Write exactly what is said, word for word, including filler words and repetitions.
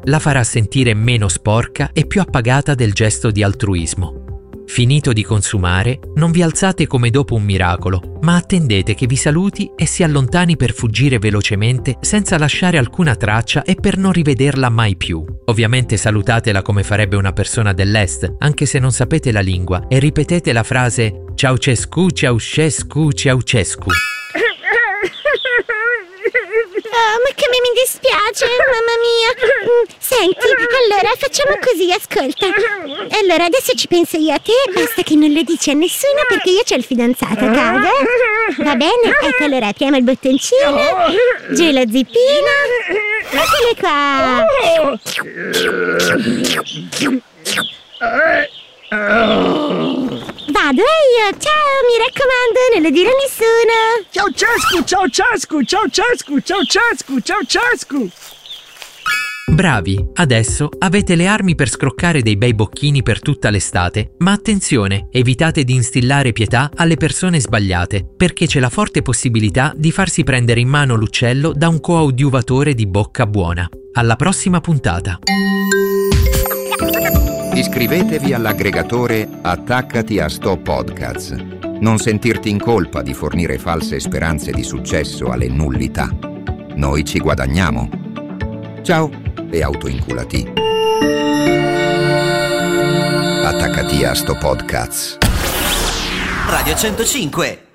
la farà sentire meno sporca e più appagata del gesto di altruismo. Finito di consumare, non vi alzate come dopo un miracolo, ma attendete che vi saluti e si allontani per fuggire velocemente senza lasciare alcuna traccia e per non rivederla mai più. Ovviamente salutatela come farebbe una persona dell'est, anche se non sapete la lingua, e ripetete la frase Ceaușescu, Ceaușescu, Ceaușescu. Oh, ma come mi dispiace, mamma mia. Senti, allora facciamo così, ascolta. Allora, adesso ci penso io a te, basta che non lo dici a nessuno perché io c'ho il fidanzato a casa. Va bene? Ecco, allora apriamo il bottoncino, giù lo zippino. Eccole qua. Vado io, ciao, mi raccomando, non lo dire a nessuno. Ceaușescu, Ceaușescu, Ceaușescu, Ceaușescu, Ceaușescu. Bravi, adesso avete le armi per scroccare dei bei bocchini per tutta l'estate, ma attenzione, evitate di instillare pietà alle persone sbagliate, perché c'è la forte possibilità di farsi prendere in mano l'uccello da un coadiuvatore di bocca buona. Alla prossima puntata. Iscrivetevi all'aggregatore Attaccati a Sto Podcast. Non sentirti in colpa di fornire false speranze di successo alle nullità. Noi ci guadagniamo. Ciao e autoinculati. Attaccati a Sto Podcast. Radio centocinque